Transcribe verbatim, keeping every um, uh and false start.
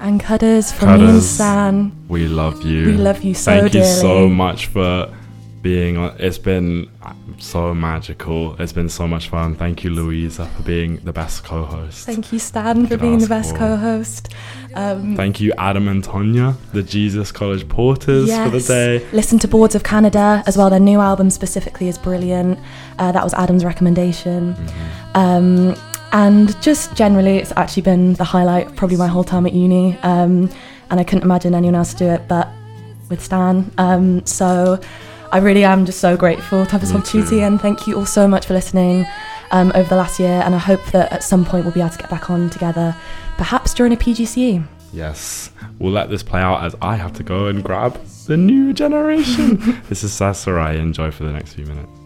And Cudders from me and Cudders, Stan. we love you. We love you so Thank dearly. you so much for being on. It's been so magical. It's been so much fun. Thank you, Louisa, for being the best co-host. Thank you, Stan, for Could being the ask best for. co-host. Um, Thank you, Adam and Tonya, the Jesus College Porters, yes. for the day. Listen to Boards of Canada as well. Their new album specifically is brilliant. Uh, that was Adam's recommendation. Mm-hmm. Um, and just generally, it's actually been the highlight of probably my whole time at uni. Um, and I couldn't imagine anyone else do it but with Stan. Um, so I really am just so grateful to have this Me opportunity, too. and thank you all so much for listening um, over the last year. And I hope that at some point we'll be able to get back on together, perhaps during a P G C E. Yes, we'll let this play out as I have to go and grab the new generation. This is Sasarai. Enjoy for the next few minutes.